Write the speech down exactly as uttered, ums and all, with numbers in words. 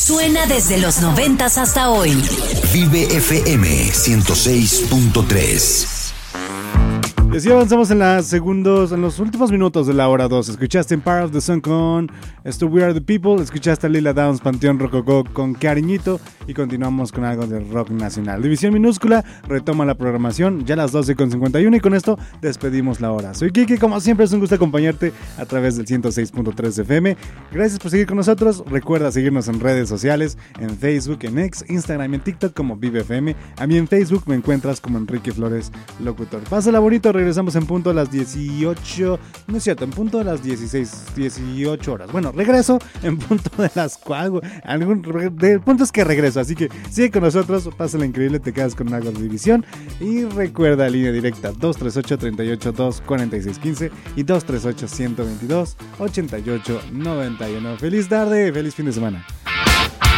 Suena desde los noventas hasta hoy. Vive F M ciento seis punto tres. Y así avanzamos en, las segundos, en los últimos minutos de la hora dos. Escuchaste Empire of the Sun con esto We Are the People. Escuchaste a Lila Downs, Panteón Rococó con Cariñito. Y continuamos con algo de rock nacional. División Minúscula retoma la programación ya a las doce con cincuenta y uno. Y con esto despedimos la hora. Soy Kike, como siempre es un gusto acompañarte a través del ciento seis punto tres F M. Gracias por seguir con nosotros. Recuerda seguirnos en redes sociales, en Facebook, en X, Instagram y en TikTok como Vive F M. A mí en Facebook me encuentras como Enrique Flores Locutor. Pásala bonito. Regresamos en punto a las dieciocho, no es cierto, en punto a las dieciséis, dieciocho horas. Bueno, regreso en punto de las cuatro, algún, de punto es que regreso, así que sigue con nosotros, pásala increíble, te quedas con algo de división y recuerda línea directa dos tres ocho, tres ocho dos, cuatro seis uno cinco y dos tres ocho, uno dos dos, ocho ocho nueve uno. Feliz tarde, feliz fin de semana.